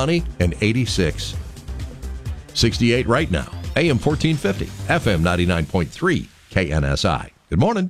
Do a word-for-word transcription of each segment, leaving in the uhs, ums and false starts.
sunny and eighty-six. sixty-eight right now. A M fourteen fifty, F M ninety-nine point three, K N S I. Good morning.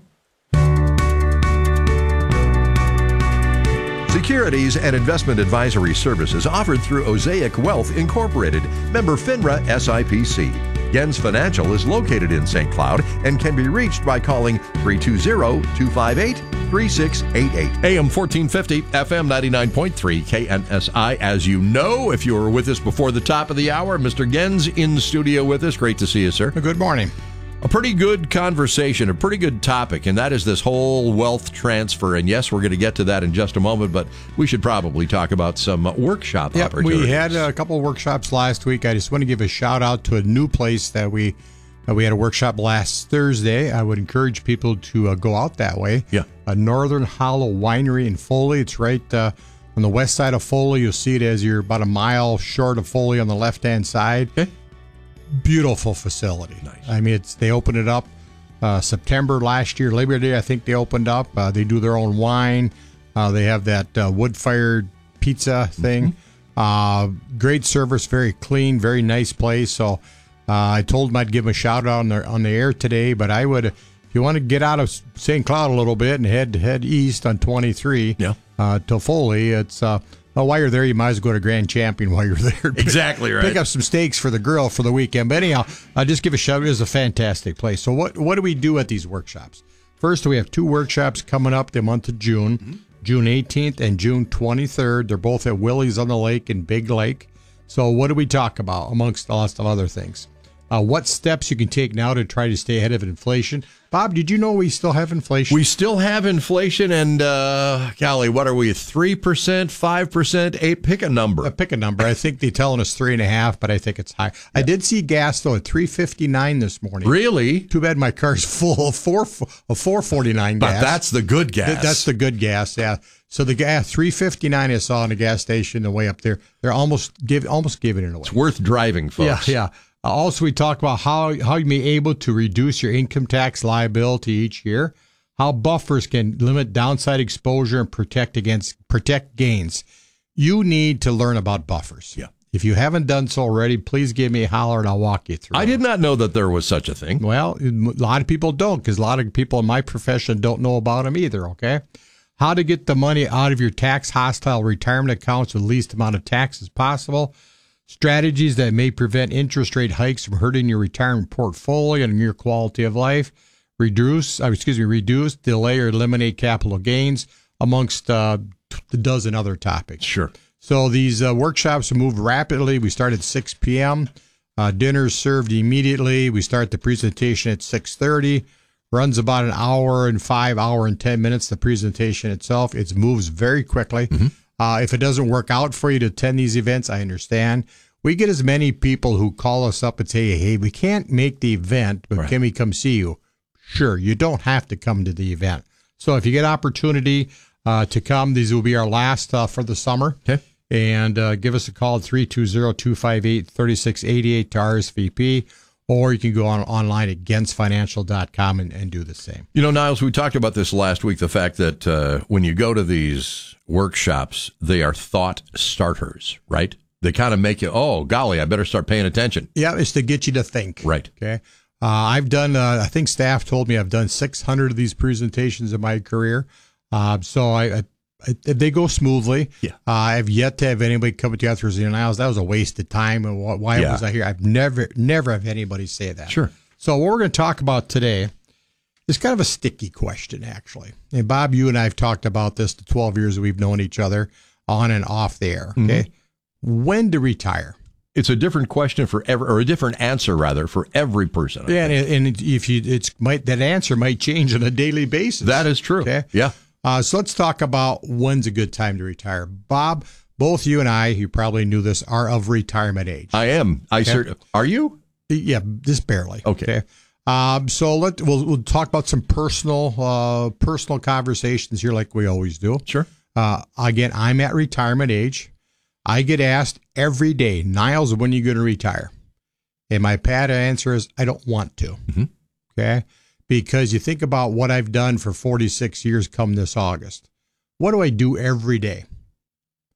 Securities and investment advisory services offered through Osaic Wealth Incorporated, member FINRA S I P C. Gens Financial is located in Saint Cloud and can be reached by calling three two zero, two five eight, three six eight eight. A M fourteen fifty, F M ninety-nine point three, K N S I. As you know, if you were with us before the top of the hour, Mister Gens in the studio with us. Great to see you, sir. Good morning. A pretty good conversation, a pretty good topic, and that is this whole wealth transfer. And yes, we're going to get to that in just a moment, but we should probably talk about some workshop yep, opportunities. We had a couple of workshops last week. I just want to give a shout out to a new place that we uh, we had a workshop last Thursday. I would encourage people to uh, go out that way. Yeah, a Northern Hollow Winery in Foley. It's right uh, on the west side of Foley. You'll see it as you're about a mile short of Foley on the left-hand side. Okay. Beautiful facility. Nice. I mean, it's they opened it up uh, September last year, Labor Day. I think they opened up. Uh, they do their own wine. Uh, they have that uh, wood-fired pizza thing. Mm-hmm. Uh, great service, very clean, very nice place. So uh, I told them I'd give them a shout out on the on the air today. But I would, if you want to get out of Saint Cloud a little bit and head head east on twenty-three, yeah, uh, to Foley, it's. Uh, Well, while you're there, you might as well go to Grand Champion while you're there. Exactly right. Pick up some steaks for the grill for the weekend. But anyhow, uh, just give a shout. It is a fantastic place. So what what do we do at these workshops? First, we have two workshops coming up the month of June, mm-hmm. June eighteenth and June twenty-third. They're both at Willie's on the Lake in Big Lake. So what do we talk about, amongst lots of other things? Uh, what steps you can take now to try to stay ahead of inflation. Bob, did you know we still have inflation? We still have inflation, and, uh, golly, what are we, three percent, five percent, eight? Pick a number. Uh, pick a number. I think they're telling us three and a half, but I think it's high. Yeah. I did see gas, though, at three fifty-nine this morning. Really? Too bad my car's full of four of four forty-nine gas. But that's the good gas. That's the good gas, yeah. So the gas, three fifty-nine I saw in the gas station, the way up there, they're almost give almost giving it away. It's worth driving, folks. Yeah, yeah. Uh, also, we talk about how, how you may be able to reduce your income tax liability each year, how buffers can limit downside exposure and protect against protect gains. You need to learn about buffers. Yeah. If you haven't done so already, please give me a holler and I'll walk you through. I did not know that there was such a thing. Well, a lot of people don't, because a lot of people in my profession don't know about them either, okay? How to get the money out of your tax-hostile retirement accounts with the least amount of tax as possible. Strategies that may prevent interest rate hikes from hurting your retirement portfolio and your quality of life. Reduce, uh, excuse me, reduce, delay, or eliminate capital gains, amongst uh, a dozen other topics. Sure. So these uh, workshops move rapidly. We start at six p.m. Uh, dinner's served immediately. We start the presentation at six thirty. Runs about an hour and five, hour and ten minutes, the presentation itself. It moves very quickly. Mm-hmm. Uh, if it doesn't work out for you to attend these events, I understand. We get as many people who call us up and say, hey, we can't make the event, but right. Can we come see you? Sure, you don't have to come to the event. So if you get opportunity uh, to come, these will be our last uh, for the summer. Okay. And uh, give us a call at three two zero, two five eight, three six eight eight to R S V P. Or you can go on online at gens financial dot com and, and do the same. You know, Niles, we talked about this last week, the fact that uh, when you go to these workshops, they are thought starters, right? They kind of make you, oh, golly, I better start paying attention. Yeah, it's to get you to think. Right. Okay. Uh, I've done, uh, I think staff told me I've done six hundred of these presentations in my career. Uh, so I, I they go smoothly. Yeah. Uh, I've yet to have anybody come to you and Niles, that was a waste of time. And why yeah. was I here? I've never, never have anybody say that. Sure. So what we're going to talk about today is kind of a sticky question, actually. And Bob, you and I have talked about this the twelve years that we've known each other on and off the air. Okay. Mm-hmm. When to retire? It's a different question for every, or a different answer rather, for every person. Yeah, and, and if you, it's might that answer might change on a daily basis. That is true. Okay. Yeah. Uh, so let's talk about when's a good time to retire. Bob, both you and I, you probably knew this, are of retirement age. I am. I okay. cert- Are you? Yeah, just barely. Okay. okay? Um, so let we'll, we'll talk about some personal uh, personal conversations here, like we always do. Sure. Uh, again, I'm at retirement age. I get asked every day, Niles, when are you going to retire? And my pat answer is, I don't want to. Mm-hmm. Okay. Because you think about what I've done for forty-six years come this August. What do I do every day?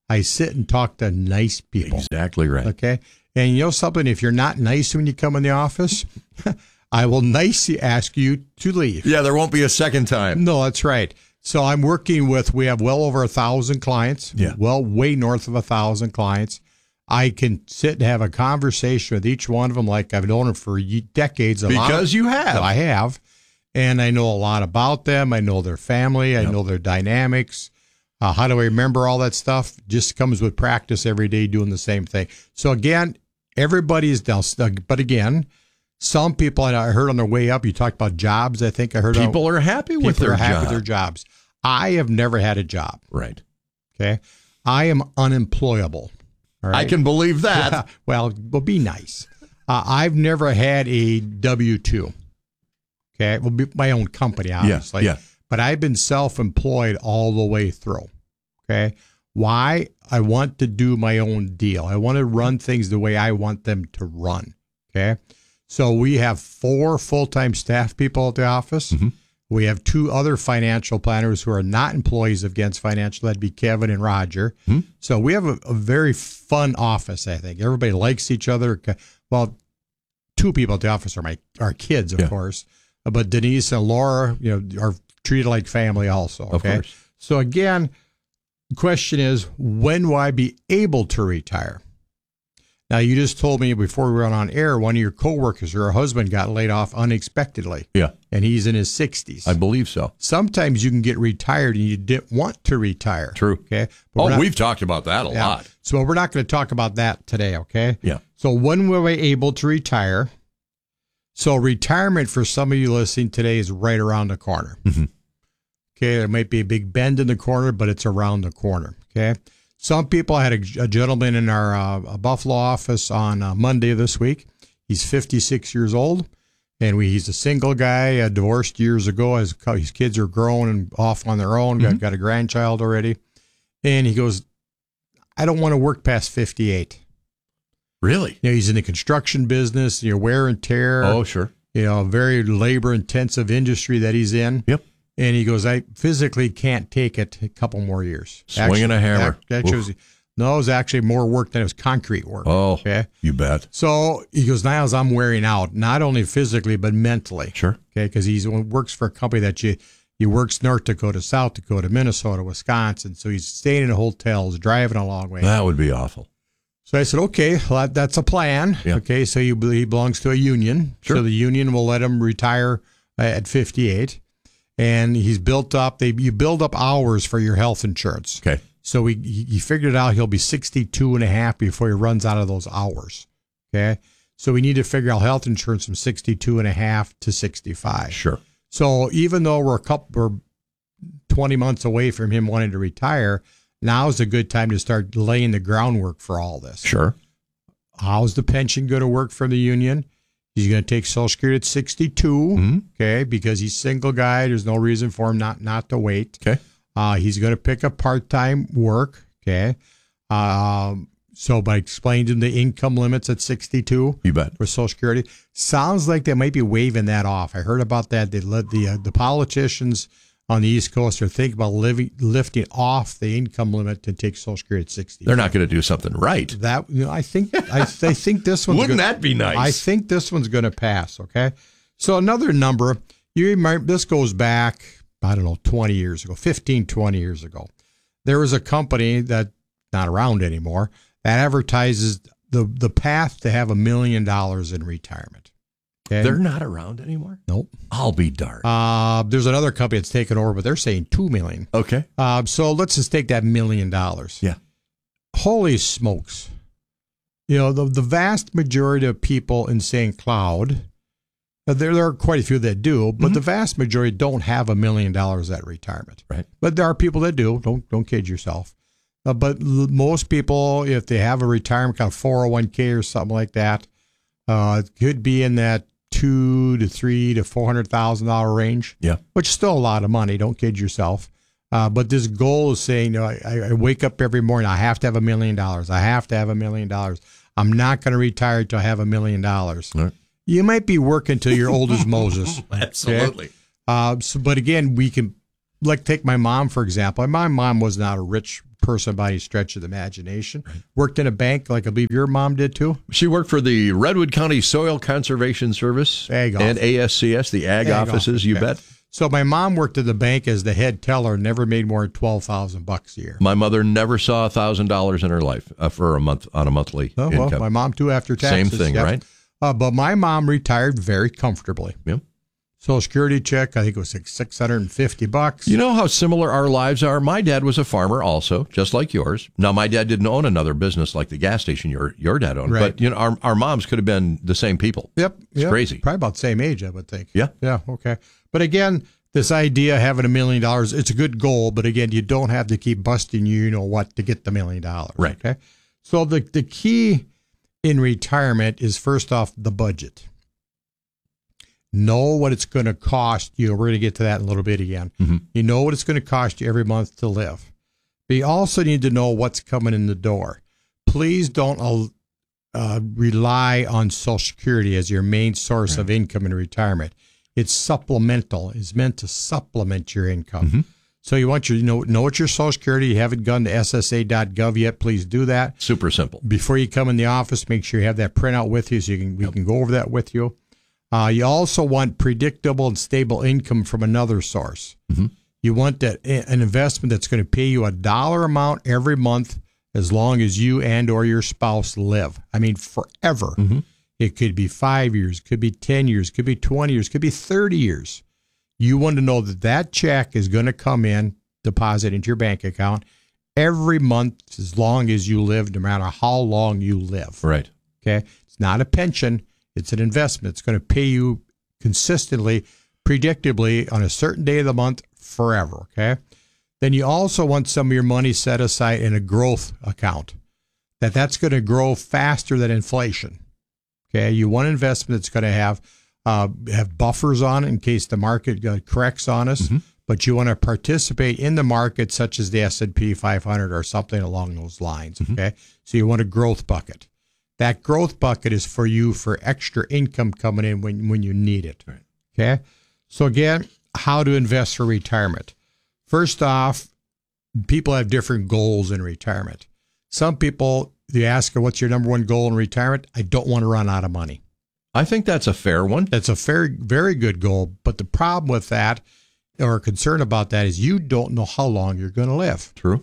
I sit and talk to nice people. Exactly right. Okay. And you know something? If you're not nice when you come in the office, I will nicely ask you to leave. Yeah, there won't be a second time. No, that's right. So I'm working with, we have well over a thousand clients. Yeah. Well, way north of a thousand clients. I can sit and have a conversation with each one of them like I've known them for ye- decades. A lot Because of- you have. I have. And I know a lot about them. I know their family. I Yep. know their dynamics. Uh, how do I remember all that stuff? Just comes with practice every day doing the same thing. So again, everybody is down. But again, some people, and I heard on their way up, you talked about jobs. I think I heard People on, are happy people with their are happy job. with their jobs. I have never had a job. Right. Okay. I am unemployable. All right? I can believe that. Well, well, be nice. Uh, I've never had a W two. Okay. Well, be my own company, obviously. yeah. But I've been self-employed all the way through. Okay. Why? I want to do my own deal. I want to run things the way I want them to run. Okay. So we have four full-time staff people at the office. Mm-hmm. We have two other financial planners who are not employees of Gens Financial. That'd be Kevin and Roger. Hmm. So we have a, a very fun office, I think. Everybody likes each other. Well, two people at the office are my our kids, of Yeah. course. But Denise and Laura, you know, are treated like family also. Of Okay. course. So again, the question is, when will I be able to retire? Now, you just told me before we went on air, one of your coworkers or her husband got laid off unexpectedly. Yeah. And he's in his sixties. I believe so. Sometimes you can get retired and you didn't want to retire. True. Okay. But we're Oh, not- we've talked about that a yeah. lot. So we're not going to talk about that today. Okay. Yeah. So when were we able to retire? So retirement for some of you listening today is right around the corner. Mm-hmm. Okay. There might be a big bend in the corner, but it's around the corner. Okay. Some people, I had a, a gentleman in our uh, Buffalo office on uh, Monday this week. He's fifty-six years old, and we, he's a single guy, uh, divorced years ago. His, his kids are grown and off on their own, Mm-hmm. got, got a grandchild already. And he goes, I don't want to work past fifty-eight. Really? You know, he's in the construction business, you know, wear and tear. Oh, sure. You know, a very labor-intensive industry that he's in. Yep. And he goes, I physically can't take it a couple more years. Swinging a hammer. That, that shows, no, it was actually more work than it was concrete work. Oh, okay. you bet. So he goes, now as I'm wearing out, not only physically, but mentally. Sure. Okay. Because he works for a company that you, he works North Dakota, South Dakota, Minnesota, Wisconsin. So he's staying in hotels, driving a long way. That would be awful. So I said, okay, well, that, that's a plan. Yeah. Okay. So he, he belongs to a union. Sure. So the union will let him retire uh, at fifty-eight. And he's built up, they you build up hours for your health insurance. Okay. So he, he figured out he'll be sixty-two and a half before he runs out of those hours. Okay. So we need to figure out health insurance from sixty-two and a half to sixty-five. Sure. So even though we're a couple, we're twenty months away from him wanting to retire, now is a good time to start laying the groundwork for all this. Sure. How's the pension going to work for the union? He's going to take Social Security at sixty-two, Mm-hmm. okay, because he's single guy. There's no reason for him not, not to wait. Okay. Uh, he's going to pick up part-time work, okay. Um, so by explaining the income limits at sixty-two You bet. for Social Security, sounds like they might be waving that off. I heard about that. They let the uh, the politicians on the East Coast are thinking about living, lifting off the income limit to take Social Security at sixty. They're not going to do something right. That you know, I think I, I think this one's Wouldn't gonna, that be nice? I think this one's going to pass. Okay, so another number. You remember this goes back, I don't know, twenty years ago, fifteen, twenty years ago. There was a company that not around anymore that advertises the the path to have a million dollars in retirement. Okay? They're not around anymore? Nope. I'll be darned. Uh, there's another company that's taken over, but they're saying two million. Okay. Uh, so let's just take that million dollars. Yeah. Holy smokes. You know, the, the vast majority of people in Saint Cloud, uh, there, there are quite a few that do, but Mm-hmm. the vast majority don't have a million dollars at retirement. Right. But there are people that do. Don't don't kid yourself. Uh, but l- most people, if they have a retirement kind of four oh one k or something like that, uh, it could be in that two to three to four hundred thousand dollar range. Yeah. Which is still a lot of money. Don't kid yourself. Uh, but this goal is saying, you know, I, I wake up every morning. I have to have a million dollars. I have to have a million dollars. I'm not going to retire till I have a million dollars. All right. You might be working till you're old as Moses. Absolutely. Uh, so, but again, we can, like, take my mom, for example. My mom was not a rich person by any stretch of the imagination. Worked in a bank like I believe your mom did too. She worked for the Redwood County Soil Conservation Service Ag and office. A S C S, the ag, Ag offices, office, you okay. bet. So my mom worked at the bank as the head teller and never made more than twelve thousand bucks a year. My mother never saw one thousand dollars in her life uh, for a month on a monthly Oh, well, income. my mom too after taxes. Same thing, yep. right? Uh, but my mom retired very comfortably. Yeah. Social Security check, I think it was like six hundred fifty bucks. You know how similar our lives are? My dad was a farmer also, just like yours. Now, my dad didn't own another business like the gas station your your dad owned, Right. but you know, our our moms could have been the same people. Yep. It's yep. crazy. Probably about the same age, I would think. Yeah. Yeah, okay. But again, this idea of having a million dollars, it's a good goal, but again, you don't have to keep busting you know what to get the million dollars. Right. Okay. So the, the key in retirement is first off the budget. Know what it's going to cost you. We're going to get to that in a little bit again. Mm-hmm. You know what it's going to cost you every month to live. But you also need to know what's coming in the door. Please don't uh, uh, rely on Social Security as your main source Right. of income in retirement. It's supplemental. It's meant to supplement your income. Mm-hmm. So you want your, you know, know what your Social Security. You haven't gone to S S A dot gov yet. Please do that. Super simple. Before you come in the office, make sure you have that printout with you so you can we Yep. can go over that with you. Uh, you also want predictable and stable income from another source. Mm-hmm. You want that an investment that's going to pay you a dollar amount every month as long as you and or your spouse live. I mean, forever. Mm-hmm. It could be five years, could be ten years, could be twenty years, could be thirty years. You want to know that that check is going to come in, deposit into your bank account every month as long as you live, no matter how long you live. Right. Okay. It's not a pension. It's an investment. It's going to pay you consistently, predictably on a certain day of the month forever. Okay. Then you also want some of your money set aside in a growth account that that's going to grow faster than inflation. Okay. You want an investment that's going to have, uh, have buffers on it in case the market uh, corrects on us, Mm-hmm. but you want to participate in the market such as the S and P five hundred or something along those lines. Mm-hmm. Okay. So you want a growth bucket. That growth bucket is for you for extra income coming in when, when you need it. Right. Okay. So again, how to invest for retirement. First off, people have different goals in retirement. Some people, you ask them, what's your number one goal in retirement? I don't want to run out of money. I think that's a fair one. That's a very, very good goal. But the problem with that or concern about that is you don't know how long you're going to live. True.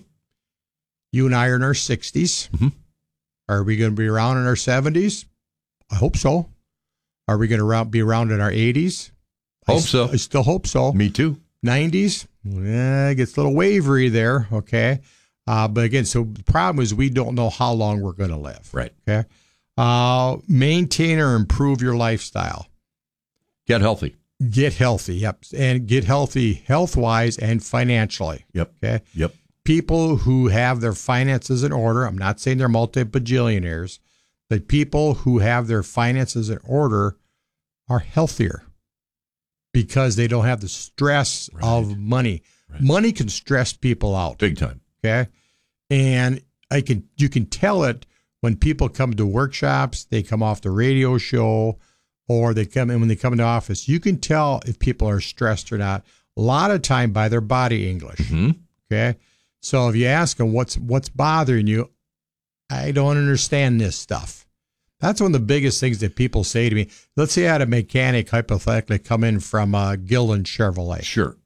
You and I are in our sixties. Mm-hmm. Are we going to be around in our seventies? I hope so. Are we going to be around in our eighties? Hope I, so. I still hope so. Me too. nineties? Yeah, it gets a little wavery there, okay? Uh, but again, so the problem is we don't know how long we're going to live. Right. Okay. Uh, maintain or improve your lifestyle. Get healthy. Get healthy, yep. And get healthy health-wise and financially. Yep. Okay. Yep. People who have their finances in order, I'm not saying they're multi-bajillionaires, but people who have their finances in order are healthier because they don't have the stress Right. of money. Right. Money can stress people out. Big time. Okay. And I can, you can tell it when people come to workshops, they come off the radio show, or they come in when they come into office. You can tell if people are stressed or not. A lot of time by their body English. Mm-hmm. Okay. So if you ask them what's what's bothering you, I don't understand this stuff. That's one of the biggest things that people say to me. Let's say I had a mechanic hypothetically come in from uh, Gildan Chevrolet. Sure.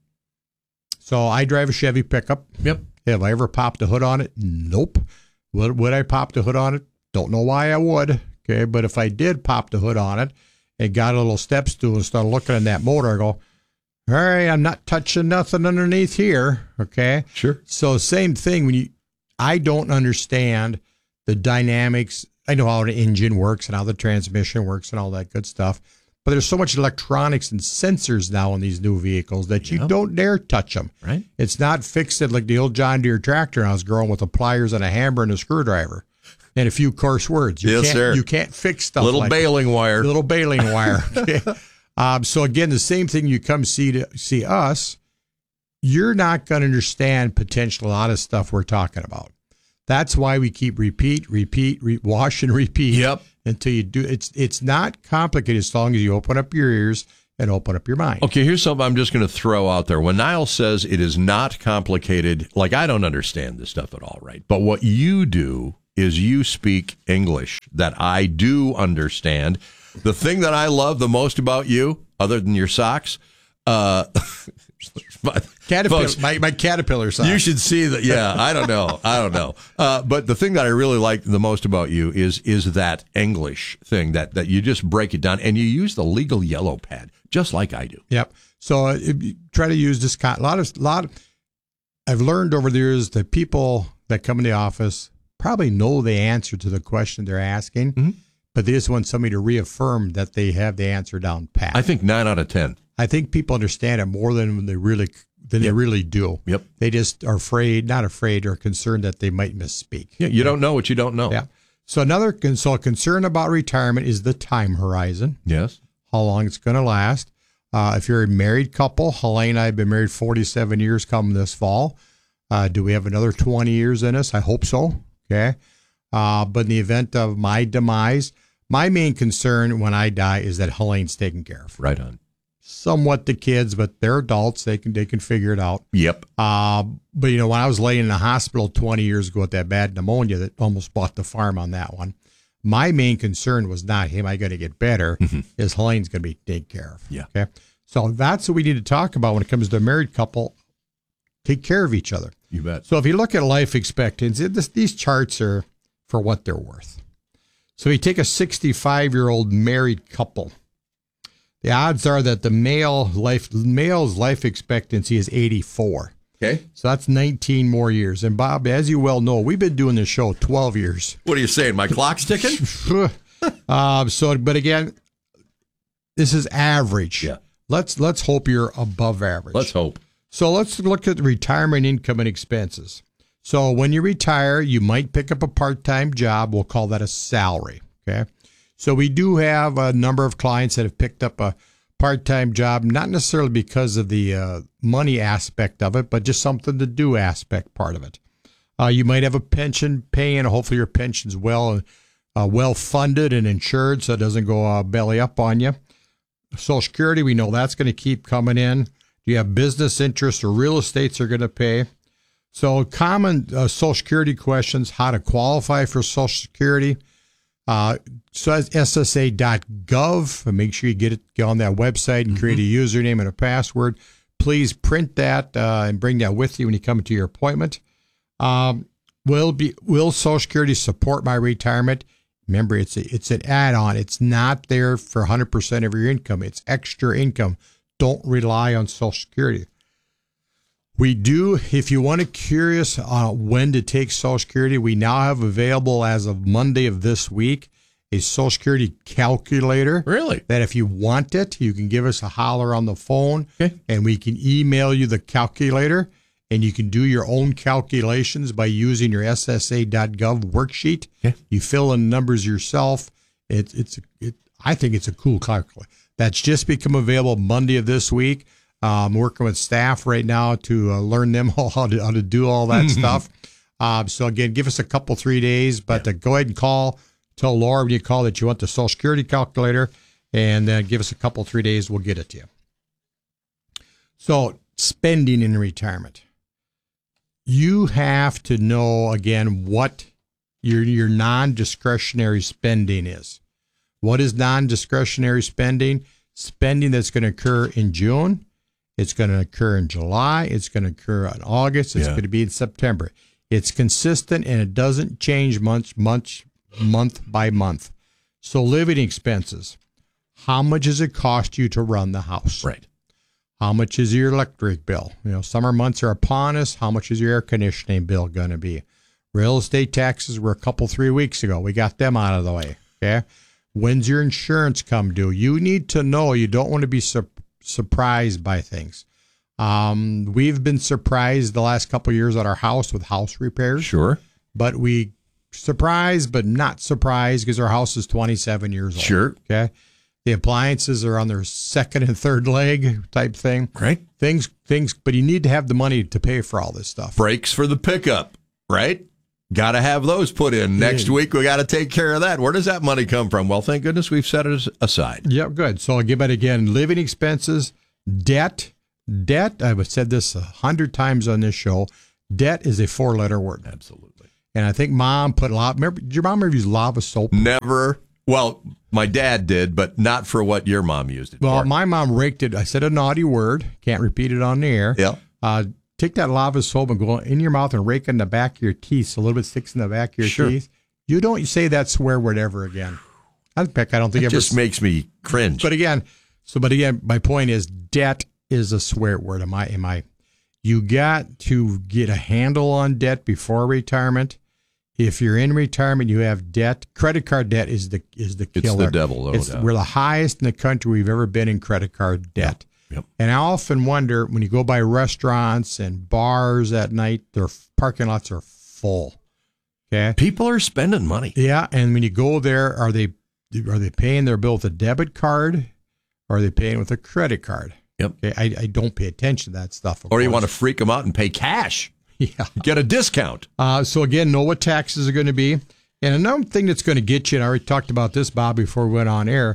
So I drive a Chevy pickup. Yep. Have I ever popped the hood on it? Nope. Would, would I pop the hood on it? Don't know why I would. Okay. But if I did pop the hood on it and got a little step stool and started looking at that motor, I go, all right, I'm not touching nothing underneath here. Okay. Sure. So same thing when you, I don't understand the dynamics. I know how the engine works and how the transmission works and all that good stuff. But there's so much electronics and sensors now in these new vehicles that you Yep. don't dare touch them. Right. It's not fixed like the old John Deere tractor when I was growing with the pliers and a hammer and a screwdriver and a few coarse words. You Yes, can't, sir. You can't fix stuff Little like baling wire. little baling wire. Okay. Um, so again, the same thing. You come see to see us, you're not going to understand potentially a lot of stuff we're talking about. That's why we keep repeat, repeat, re- wash and repeat. Yep. Until you do. It's it's not complicated as long as you open up your ears and open up your mind. Okay, here's something I'm just going to throw out there. When Niles says it is not complicated, like I don't understand this stuff at all, right? But what you do is you speak English that I do understand. The thing that I love the most about you, other than your socks, uh, Caterpillar, folks, my, my caterpillar socks. you should see that. Yeah, I don't know. I don't know. Uh, but the thing that I really like the most about you is is that English thing that, that you just break it down and you use the legal yellow pad just like I do. Yep. So uh, if you try to use this kind. A lot of lot. Of, I've learned over the years that people that come in the office probably know the answer to the question they're asking, mm-hmm. but they just want somebody to reaffirm that they have the answer down pat. I think nine out of ten. I think people understand it more than they really than yep. they really do. Yep. They just are afraid, not afraid, or concerned that they might misspeak. Yeah, you don't know what you don't know. Yeah. So another so a concern about retirement is the time horizon. Yes. How long it's going to last. Uh, if you're a married couple, Helene and I have been married forty-seven years come this fall. Uh, do we have another twenty years in us? I hope so. Okay. Uh, but in the event of my demise, my main concern when I die is that Helene's taken care of. Right on. Somewhat the kids, but they're adults. They can they can figure it out. Yep. Uh, but, you know, when I was laying in the hospital twenty years ago with that bad pneumonia that almost bought the farm on that one, my main concern was not, am I going to get better, mm-hmm. is Helene's going to be taken care of. Yeah. Okay. So that's what we need to talk about when it comes to a married couple. Take care of each other. You bet. So if you look at life expectancy, this, these charts are for what they're worth. So you take a sixty-five-year-old married couple. The odds are that the male life male's life expectancy is eighty-four. Okay. So that's nineteen more years. And Bob, as you well know, we've been doing this show twelve years. What are you saying? My clock's ticking? um, so, but again, this is average. Yeah. Let's let's hope you're above average. Let's hope. So let's look at retirement income and expenses. So when you retire, you might pick up a part-time job. We'll call that a salary. Okay. So we do have a number of clients that have picked up a part-time job, not necessarily because of the uh, money aspect of it, but just something to do aspect part of it. Uh, you might have a pension paying. Hopefully your pension's well, uh, well funded and insured, so it doesn't go uh, belly up on you. Social Security, we know that's going to keep coming in. Do you have business interests or real estates are going to pay? So common uh, Social Security questions: how to qualify for Social Security. Uh, so S S A dot gov, and make sure you get it get on that website and create mm-hmm. a username and a password. Please print that uh, and bring that with you when you come to your appointment. Um, will be will Social Security support my retirement? Remember, it's a, it's an add-on. It's not there for one hundred percent of your income. It's extra income. Don't rely on Social Security. We do, if you want to curious uh, when to take Social Security, we now have available as of Monday of this week a Social Security calculator. Really? That if you want it, you can give us a holler on the phone, okay. and we can email you the calculator, and you can do your own calculations by using your S S A dot gov worksheet. Okay. You fill in numbers yourself. It, it's it, I think it's a cool calculator. That's just become available Monday of this week. I'm working with staff right now to uh, learn them all how to, how to do all that stuff. Um, so, again, give us a couple, three days, but yeah. uh, go ahead and call. Tell Laura when you call that you want the Social Security calculator, and then uh, give us a couple, three days. We'll get it to you. So, spending in retirement. You have to know, again, what your your non-discretionary spending is. What is non-discretionary spending? Spending that's going to occur in June. It's going to occur in July. It's going to occur in August. It's yeah. going to be in September. It's consistent, and it doesn't change month, month, month by month. So living expenses. How much does it cost you to run the house? Right. How much is your electric bill? You know, summer months are upon us. How much is your air conditioning bill going to be? Real estate taxes were a couple, three weeks ago. We got them out of the way. Okay. When's your insurance come due? You need to know. You don't want to be sur- surprised by things. Um, we've been surprised the last couple of years at our house with house repairs. Sure. But we surprised, but not surprised because our house is twenty-seven years old. Sure. Okay. The appliances are on their second and third leg type thing. Right. Things, things, but you need to have the money to pay for all this stuff. Brakes for the pickup, right? Got to have those put in. Next week, we got to take care of that. Where does that money come from? Well, thank goodness we've set it aside. Yep, good. So I'll give it again. Living expenses, debt. Debt, I've said this a hundred times on this show. Debt is a four-letter word. Absolutely. And I think Mom put a lot. Remember, did your mom ever use lava soap? Never. Well, my dad did, but not for what your mom used it well, for. my mom raked it. I said a naughty word. Can't repeat it on the air. Yeah. Uh, take that lava soap and go in your mouth and rake in the back of your teeth so a little bit sticks in the back of your Sure. teeth. You don't say that swear word ever again. In fact, I don't think It ever. just makes me cringe. But again, so but again, my point is debt is a swear word. Am I? Am I? You got to get a handle on debt before retirement. If you're in retirement, you have debt. Credit card debt is the is the killer. It's the devil, though. It's, we're the highest in the country we've ever been in credit card debt. Yep. Yep. And I often wonder when you go by restaurants and bars at night, their parking lots are full. Okay, People are spending money. yeah, and when you go there, are they are they paying their bill with a debit card, or are they paying with a credit card? Yep. Okay, I, I don't pay attention to that stuff. Or you want to freak them out and pay cash. Yeah. Get a discount. Uh, so again, know what taxes are going to be. And another thing that's going to get you, and I already talked about this, Bob, before we went on air,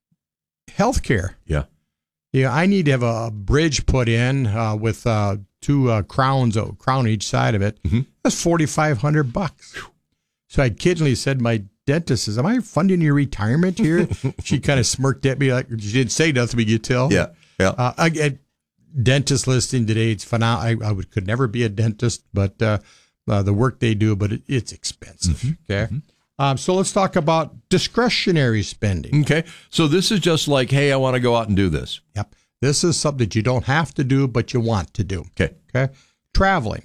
healthcare. Yeah. Yeah, I need to have a bridge put in uh, with uh, two uh, crowns, a crown each side of it. Mm-hmm. That's forty-five hundred bucks. So I kiddingly said, my dentist says, "Am I funding your retirement here?" She kind of smirked at me like she didn't say nothing, but you could tell. Yeah. Yeah. Uh, I get dentist listing today. It's phenomenal. I, I would could never be a dentist, but uh, uh, the work they do, but it, it's expensive. Mm-hmm. Okay. Mm-hmm. Um, so let's talk about discretionary spending. Okay. So this is just like, hey, I want to go out and do this. Yep. This is something that you don't have to do, but you want to do. Okay. Okay. Traveling.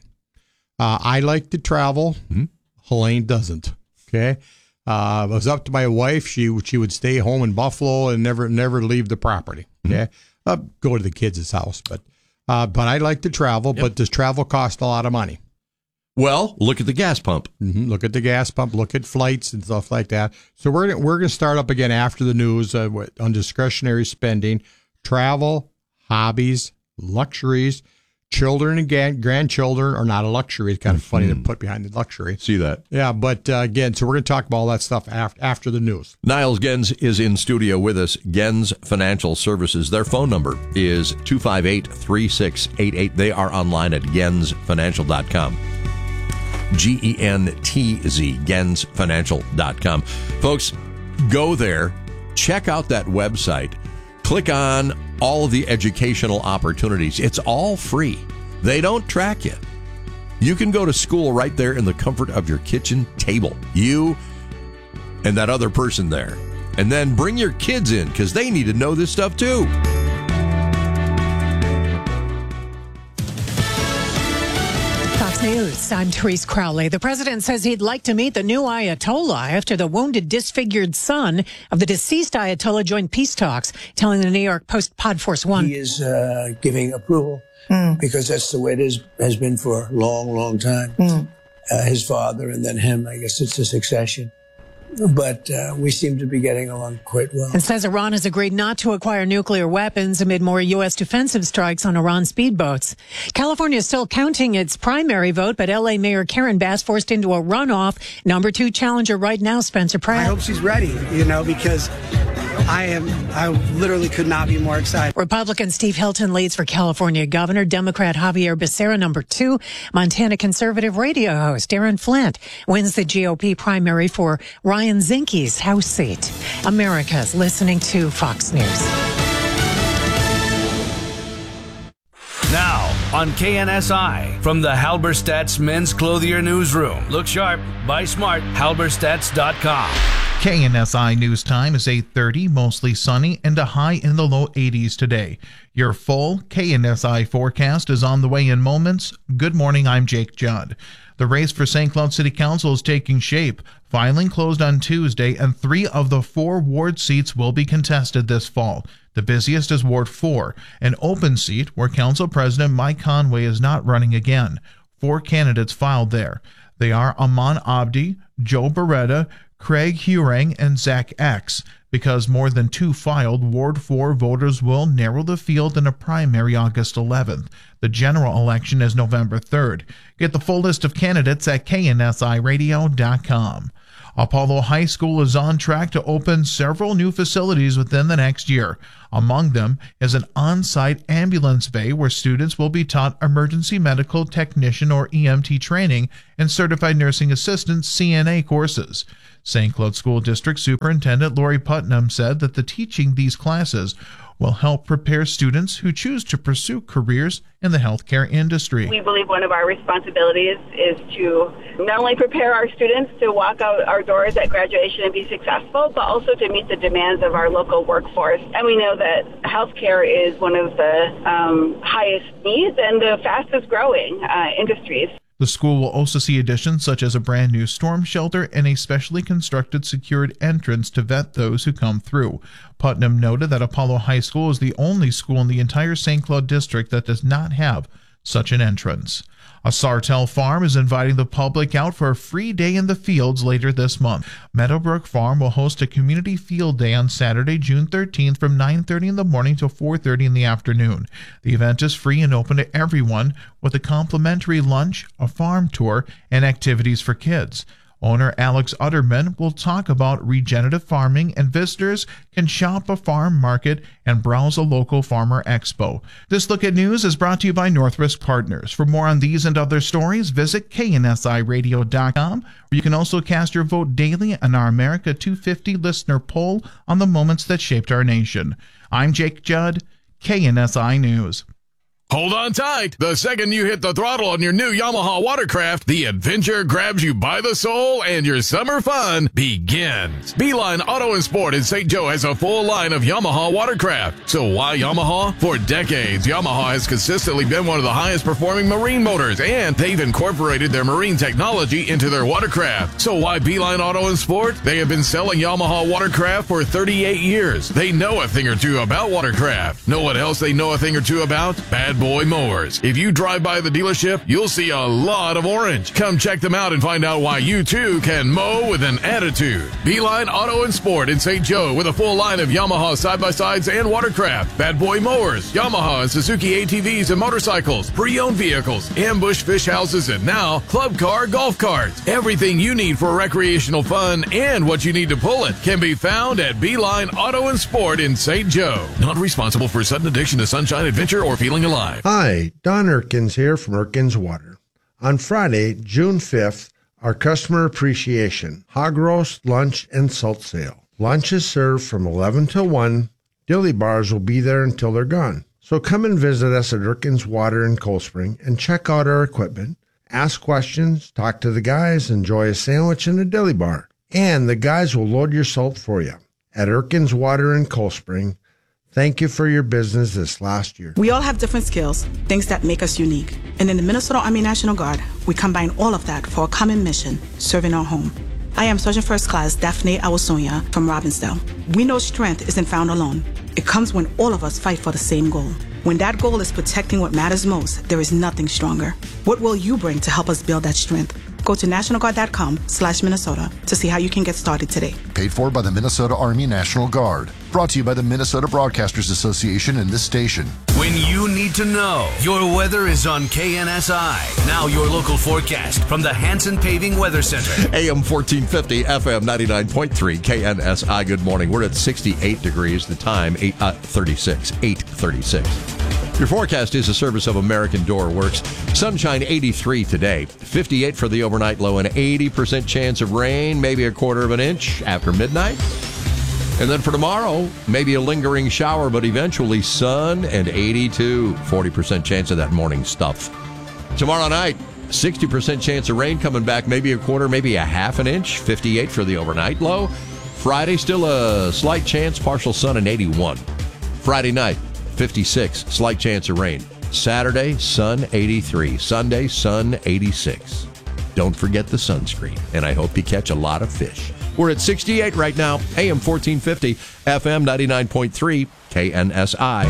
Uh, I like to travel. Mm-hmm. Helene doesn't. Okay. Uh, it was up to my wife. She she would stay home in Buffalo and never never leave the property. Okay. Mm-hmm. Uh, go to the kids' house, but uh, but I like to travel. Yep. But does travel cost a lot of money? Well, look at the gas pump. Mm-hmm. Look at the gas pump. Look at flights and stuff like that. So we're gonna, we're going to start up again after the news uh, on discretionary spending, travel, hobbies, luxuries. Children and grand- grandchildren are not a luxury. It's kind of funny mm-hmm. to put behind the luxury. See that? Yeah, but uh, again, so we're going to talk about all that stuff after, after the news. Niles Gens is in studio with us. Gens Financial Services. Their phone number is two five eight, three six eight eight. They are online at gens financial dot com. G E N T Z, gens financial dot com. Folks, go there, check out that website, click on all of the educational opportunities. It's all free. They don't track you. You can go to school right there in the comfort of your kitchen table. You and that other person there. And then bring your kids in because they need to know this stuff too. Fox News, I'm Therese Crowley. The president says he'd like to meet the new Ayatollah after the wounded, disfigured son of the deceased Ayatollah joined peace talks, telling the New York Post Pod Force One. He is uh, giving approval mm. because that's the way it is, has been for a long, long time. Mm. Uh, his father and then him, I guess it's a succession. But uh, we seem to be getting along quite well. And says Iran has agreed not to acquire nuclear weapons amid more U S defensive strikes on Iran speedboats. California is still counting its primary vote, but L A Mayor Karen Bass forced into a runoff. Number two challenger right now, Spencer Pratt. I hope she's ready, you know, because I am, I literally could not be more excited. Republican Steve Hilton leads for California governor. Democrat Javier Becerra, number two. Montana conservative radio host Aaron Flint wins the G O P primary for Ryan Zinke's House seat. America's listening to Fox News. Now on K N S I from the Halberstadt's Men's Clothier Newsroom. Look sharp, buy smart, halberstadts dot com. K N S I News Time is eight thirty, mostly sunny and a high in the low eighties today. Your full K N S I forecast is on the way in moments. Good morning, I'm Jake Judd. The race for Saint Cloud City Council is taking shape. Filing closed on Tuesday, and three of the four ward seats will be contested this fall. The busiest is Ward four, an open seat where Council President Mike Conway is not running again. Four candidates filed there. They are Aman Abdi, Joe Beretta, Craig Hurang and Zach X. Because more than two filed, Ward four voters will narrow the field in a primary August eleventh. The general election is November third. Get the full list of candidates at K N S I radio dot com. Apollo High School is on track to open several new facilities within the next year. Among them is an on-site ambulance bay where students will be taught emergency medical technician or E M T training and certified nursing assistant C N A courses. Saint Cloud School District Superintendent Lori Putnam said that the teaching these classes will help prepare students who choose to pursue careers in the healthcare industry. We believe one of our responsibilities is to not only prepare our students to walk out our doors at graduation and be successful, but also to meet the demands of our local workforce. And we know that healthcare is one of the um, highest needs and the fastest growing uh, industries. The school will also see additions such as a brand new storm shelter and a specially constructed secured entrance to vet those who come through. Putnam noted that Apollo High School is the only school in the entire Saint Cloud district that does not have such an entrance. A Sartell farm is inviting the public out for a free day in the fields later this month. Meadowbrook Farm will host a community field day on Saturday, June thirteenth from nine thirty in the morning to four thirty in the afternoon. The event is free and open to everyone with a complimentary lunch, a farm tour, and activities for kids. Owner Alex Utterman will talk about regenerative farming, and visitors can shop a farm market and browse a local farmer expo. This Look at News is brought to you by Northwest Partners. For more on these and other stories, visit K N S I radio dot com, where you can also cast your vote daily on our America two fifty listener poll on the moments that shaped our nation. I'm Jake Judd, K N S I News. Hold on tight. The second you hit the throttle on your new Yamaha watercraft, the adventure grabs you by the soul and your summer fun begins. Beeline Auto and Sport in Saint Joe has a full line of Yamaha watercraft. So why Yamaha? For decades, Yamaha has consistently been one of the highest performing marine motors, and they've incorporated their marine technology into their watercraft. So why Beeline Auto and Sport? They have been selling Yamaha watercraft for thirty-eight years. They know a thing or two about watercraft. Know what else they know a thing or two about? Bad Boy Mowers. If you drive by the dealership, you'll see a lot of orange. Come check them out and find out why you too can mow with an attitude. Beeline Auto and Sport in Saint Joe with a full line of Yamaha side-by-sides and watercraft, Bad Boy Mowers, Yamaha and Suzuki A T Vs and motorcycles, pre-owned vehicles, ambush fish houses, and now club car golf carts. Everything you need for recreational fun and what you need to pull it can be found at Beeline Auto and Sport in Saint Joe. Not responsible for sudden addiction to sunshine, adventure, or feeling alive. Hi, Don Erkins here from Erkins Water. On Friday, June fifth, our customer appreciation, hog roast, lunch, and salt sale. Lunch is served from eleven till one. Dilly bars will be there until they're gone. So come and visit us at Erkins Water in Cold Spring and check out our equipment. Ask questions, talk to the guys, enjoy a sandwich and a dilly bar. And the guys will load your salt for you. At Erkins Water in Cold Spring, thank you for your business this last year. We all have different skills, things that make us unique. And in the Minnesota Army National Guard, we combine all of that for a common mission, serving our home. I am Sergeant First Class Daphne Awasonia from Robbinsdale. We know strength isn't found alone. It comes when all of us fight for the same goal. When that goal is protecting what matters most, there is nothing stronger. What will you bring to help us build that strength? Go to national guard dot com slash Minnesota to see how you can get started today. Paid for by the Minnesota Army National Guard. Brought to you by the Minnesota Broadcasters Association and this station. When you need to know, your weather is on K N S I. Now your local forecast from the Hanson Paving Weather Center. A M fourteen fifty, F M ninety-nine point three, K N S I. Good morning. We're at sixty-eight degrees. The time, eight, uh, thirty-six, eight thirty-six. Your forecast is a service of American Door Works. Sunshine eighty-three today, fifty-eight for the overnight low, an eighty percent chance of rain, maybe a quarter of an inch after midnight. And then for tomorrow, maybe a lingering shower, but eventually sun and eighty-two, forty percent chance of that morning stuff. Tomorrow night, sixty percent chance of rain coming back, maybe a quarter, maybe a half an inch, fifty-eight for the overnight low. Friday, still a slight chance, partial sun and eighty-one. Friday night, fifty-six, slight chance of rain. Saturday, sun eighty-three. Sunday, sun eighty-six. Don't forget the sunscreen, and I hope you catch a lot of fish. We're at sixty-eight right now, A M fourteen fifty, F M ninety-nine point three, K N S I.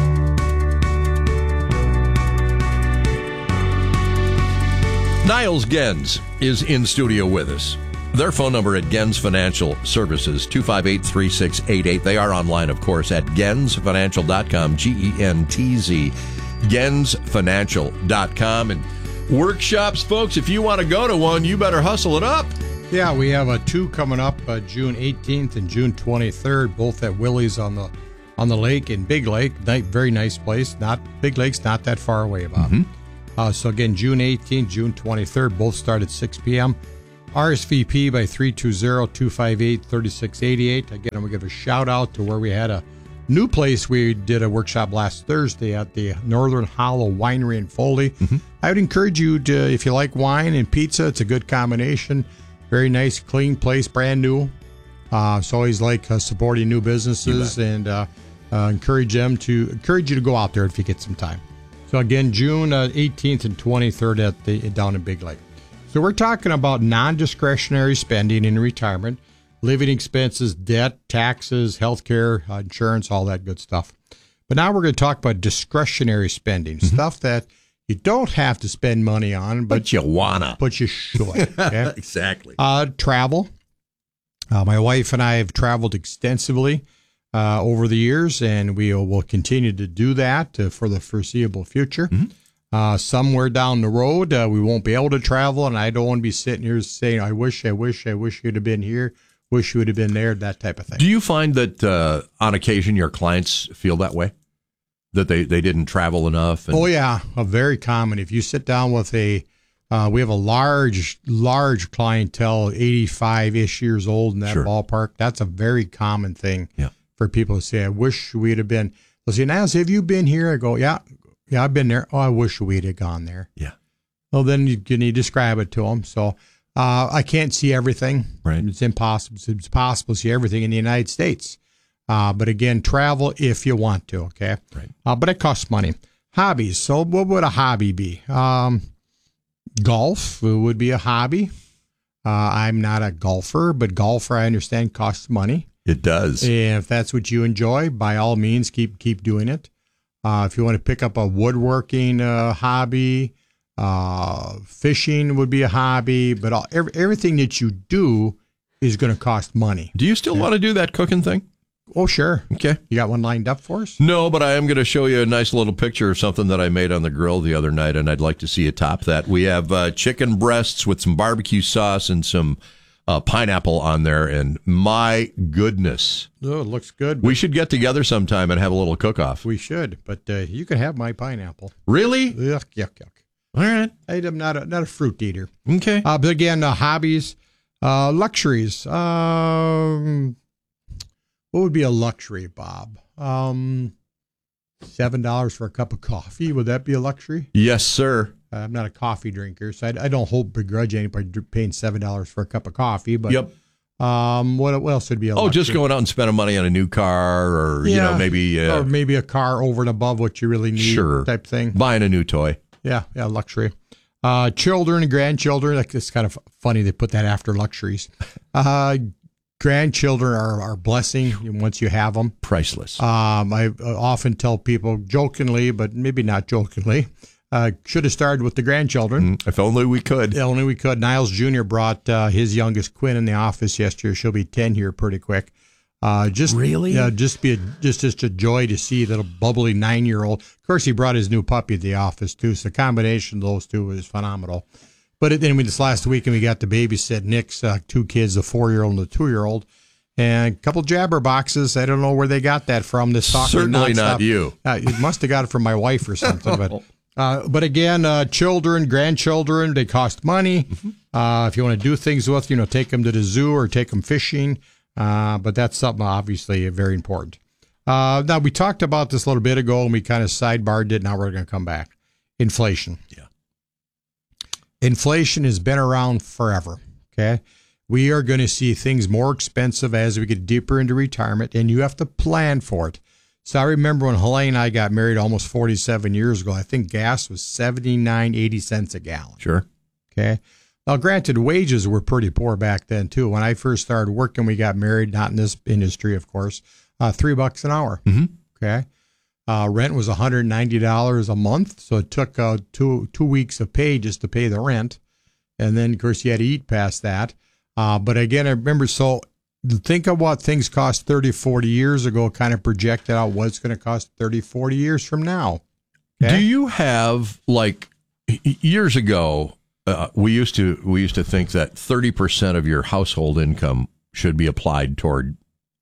Niles Gens is in studio with us. Their phone number at Gens Financial Services, two five eight, three six eight eight. They are online, of course, at gens financial dot com, G E N T Z, gens financial dot com. And workshops, folks, if you want to go to one, you better hustle it up. Yeah, we have a two coming up uh, June eighteenth and June twenty-third, both at Willie's on the on the lake in Big Lake. Nice, very nice place. Not Big Lake's not that far away, Bob. Mm-hmm. Uh, so again, June eighteenth, June twenty-third, both start at six p.m. R S V P by three two zero, two five eight, three six eight eight. Again, I'm going to give a shout out to where we had a new place. We did a workshop last Thursday at the Northern Hollow Winery in Foley. Mm-hmm. I would encourage you to, if you like wine and pizza, it's a good combination. Very nice, clean place, brand new. Uh, it's always like uh, supporting new businesses, and uh, uh, encourage them to encourage you to go out there if you get some time. So again, June uh, eighteenth and twenty-third at the down in Big Lake. So we're talking about non-discretionary spending in retirement, living expenses, debt, taxes, healthcare, uh, insurance, all that good stuff. But now we're going to talk about discretionary spending, mm-hmm. stuff that you don't have to spend money on, but, but you wanna, but you should. Okay? Exactly. Uh, travel. Uh, my wife and I have traveled extensively uh, over the years, and we will continue to do that uh, for the foreseeable future. Mm-hmm. Uh, somewhere down the road, uh, we won't be able to travel, and I don't want to be sitting here saying, I wish, I wish, I wish you'd have been here, wish you would have been there, that type of thing. Do you find that uh, on occasion your clients feel that way? That they, they didn't travel enough? And- oh, yeah, a very common. If you sit down with a, uh, we have a large, large clientele, eighty-five-ish years old in that sure. ballpark. That's a very common thing yeah. for people to say, I wish we'd have been. They'll say, Niles, have you been here? I go, yeah. Yeah, I've been there. Oh, I wish we'd have gone there. Yeah. Well, then you, you need to describe it to them. So uh, I can't see everything. Right. It's impossible. It's possible to see everything in the United States. Uh, but again, travel if you want to. Okay. Right. Uh, but it costs money. Hobbies. So what would a hobby be? Um, golf would be a hobby. Uh, I'm not a golfer, but golfer I understand costs money. It does. And if that's what you enjoy, by all means, keep keep doing it. Uh, if you want to pick up a woodworking uh, hobby, uh, fishing would be a hobby, but all, every, everything that you do is going to cost money. Do you still yeah. want to do that cooking thing? Oh, sure. Okay. You got one lined up for us? No, but I am going to show you a nice little picture of something that I made on the grill the other night, and I'd like to see you top that. We have uh, chicken breasts with some barbecue sauce and some Uh, pineapple on there, and my goodness. Oh, it looks good. We should get together sometime and have a little cook-off. We should, but uh, you can have my pineapple. Really? Yuck, yuck, yuck. All right. I'm not a, not a fruit eater. Okay. Uh, but again, uh, hobbies, uh, luxuries. Um, what would be a luxury, Bob? Um, seven dollars for a cup of coffee. Would that be a luxury? Yes, sir. I'm not a coffee drinker, so I, I don't hold begrudge anybody paying seven dollars for a cup of coffee. But yep. Um, what, what else would be a oh, luxury? just going out and spending money on a new car, or yeah. you know, maybe uh, or maybe a car over and above what you really need, sure. type thing. Buying a new toy. Yeah, yeah, luxury. Uh, children and grandchildren. Like, it's kind of funny they put that after luxuries. Uh, grandchildren are are blessing once you have them. Priceless. Um, I often tell people jokingly, but maybe not jokingly. Uh, should have started with the grandchildren. Mm, if only we could. If only we could. Niles Junior brought uh, his youngest Quinn in the office yesterday. She'll be ten here pretty quick. Uh, just really, yeah, just be a, just just a joy to see little bubbly nine year old. Of course, he brought his new puppy to the office too. So the combination of those two was phenomenal. But then we this last weekend we got to babysit Nick's uh, two kids, a four year old and a two year old. And a couple jabber boxes. I don't know where they got that from. This certainly not you. Uh, it must have got it from my wife or something. But. Uh, but again, uh, children, grandchildren, they cost money. Mm-hmm. Uh, if you want to do things with, you know, take them to the zoo or take them fishing. Uh, but that's something obviously very important. Uh, now, we talked about this a little bit ago, and we kind of sidebarred it. Now we're going to come back. Inflation. Yeah. Inflation has been around forever. Okay. We are going to see things more expensive as we get deeper into retirement, and you have to plan for it. So I remember when Helene and I got married almost forty-seven years ago, I think gas was seventy-nine, eighty cents a gallon. Sure. Okay. Now, granted, wages were pretty poor back then, too. When I first started working, we got married, not in this industry, of course, uh, three bucks an hour. Mm-hmm. Okay. Uh, rent was one hundred ninety dollars a month. So it took uh, two two weeks of pay just to pay the rent. And then, of course, you had to eat past that. Uh, but again, I remember, so think of what things cost thirty, forty years ago, kind of projected out what it's going to cost thirty, forty years from now. Okay? Do you have, like, years ago, uh, we used to we used to think that thirty percent of your household income should be applied toward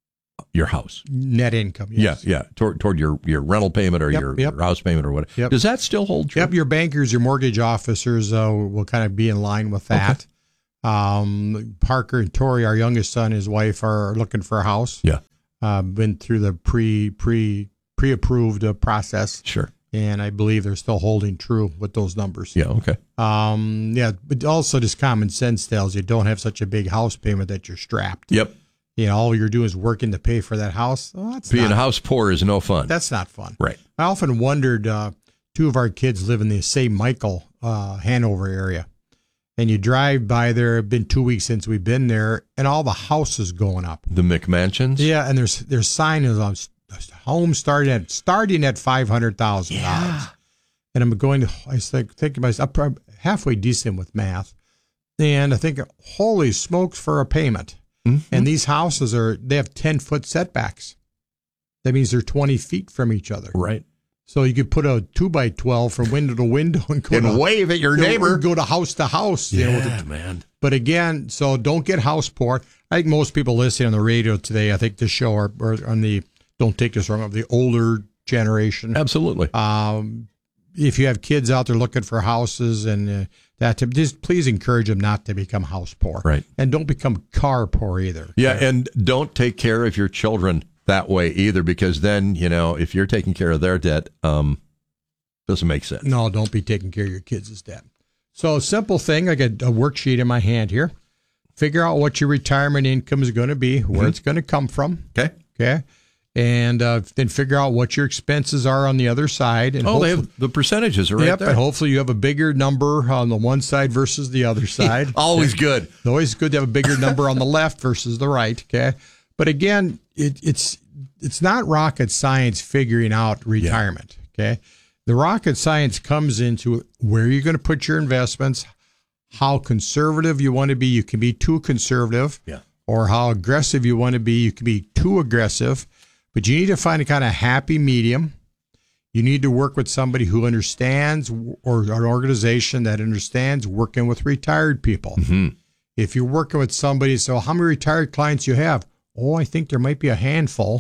your house. Net income, yes. Yeah, yeah, toward, toward your, your rental payment or Yep, your, yep. your house payment or whatever. Yep. Does that still hold true? Yep, your bankers, your mortgage officers uh, will kind of be in line with that. Okay. Um, Parker and Tori, our youngest son, and his wife are looking for a house. Yeah. Uh, been through the pre, pre, pre-approved uh, process. Sure. And I believe they're still holding true with those numbers. Yeah, okay. Um, yeah, but also just common sense tells you don't have such a big house payment that you're strapped. Yep. You know, all you're doing is working to pay for that house. Well, that's Being not, house poor is no fun. That's not fun. Right. I often wondered, uh, two of our kids live in the Saint Michael, uh, Hanover area. And you drive by there, it's been two weeks since we've been there, and all the houses going up. The McMansions? Yeah, and there's there's sign is on home starting at starting at five hundred thousand dollars. Yeah. And I'm going to, I was like, thinking myself, I'm halfway decent with math. And I think, holy smokes for a payment. Mm-hmm. And these houses are, they have ten foot setbacks. That means they're twenty feet from each other. Right. So you could put a two by twelve from window to window and go and to, wave at your neighbor. Or go to house to house. Yeah, you know, man. But again, so don't get house poor. I think most people listening on the radio today, I think the show are, are on the, don't take this wrong, of the older generation. Absolutely. Um, if you have kids out there looking for houses and uh, that, just please encourage them not to become house poor. Right. And don't become car poor either. Yeah, okay? And don't take care of your children that way either, because then, you know, if you're taking care of their debt, um, doesn't make sense. No, don't be taking care of your kids' debt. So simple thing, I got a worksheet in my hand here. Figure out what your retirement income is going to be, where mm-hmm. it's going to come from. Okay. Okay. And uh, then figure out what your expenses are on the other side. And oh, they have the percentages are right yep, there. And hopefully you have a bigger number on the one side versus the other side. Always good. It's always good to have a bigger number on the left versus the right. Okay. But again, it, it's it's not rocket science figuring out retirement. Yeah. Okay. The rocket science comes into where you're going to put your investments, how conservative you want to be. You can be too conservative. Yeah. Or how aggressive you want to be. You can be too aggressive. But you need to find a kind of happy medium. You need to work with somebody who understands, or an organization that understands working with retired people. Mm-hmm. If you're working with somebody, so how many retired clients you have? Oh, I think there might be a handful.